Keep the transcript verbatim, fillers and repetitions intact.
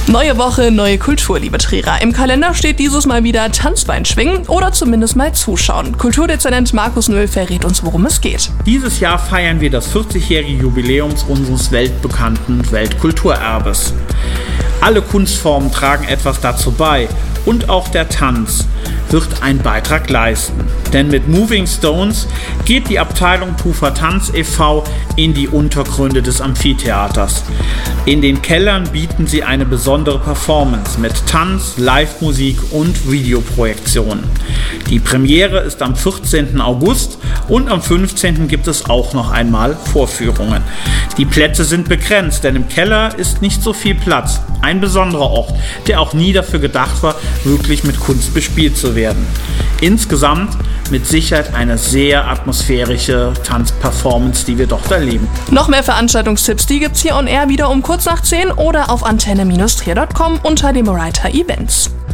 Neue Woche, neue Kultur, liebe Trierer. Im Kalender steht dieses Mal wieder Tanzbein schwingen oder zumindest mal zuschauen. Kulturdezernent Markus Nöll verrät uns, worum es geht. Dieses Jahr feiern wir das vierzigjährige Jubiläum unseres weltbekannten Weltkulturerbes. Alle Kunstformen tragen etwas dazu bei und auch der Tanz wird einen Beitrag leisten. Denn mit Moving Stones geht die Abteilung Tufer Tanz e V in die Untergründe des Amphitheaters. In den Kellern bieten sie eine besondere Performance mit Tanz, Live-Musik und Videoprojektionen. Die Premiere ist am vierzehnten August und am fünfzehnten gibt es auch noch einmal Vorführungen. Die Plätze sind begrenzt, denn im Keller ist nicht so viel Platz. Ein besonderer Ort, der auch nie dafür gedacht war, wirklich mit Kunst bespielt zu werden. Insgesamt mit Sicherheit eine sehr atmosphärische Tanzperformance, die wir dort erleben. Noch mehr Veranstaltungstipps, die gibt's hier on air wieder um kurz nach zehn oder auf antenne Bindestrich trier Punkt com unter dem Reiter Events.